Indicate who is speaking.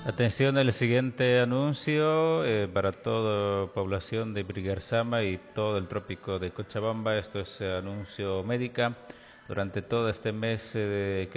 Speaker 1: Atención al siguiente anuncio para toda población de Brigarzama y todo el trópico de Cochabamba. Esto es anuncio médica. Durante todo este mes que